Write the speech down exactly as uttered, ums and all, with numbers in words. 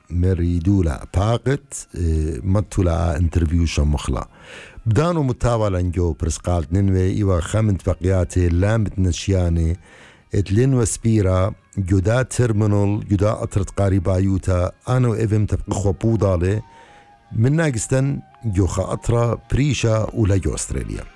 مريدولا باقت مطلع انترفيو شمخلا بدانو متاولا نجو برسقالت ننوي إيوا خامنت بقياتي لامت نشياني اتلين وسبيرا جدا ترمينال جدا أطرت قاربا يوتا أنا وإفم تبقى خبو دالي من ناقستن جو خاطرة بريشا ولا جو أستراليا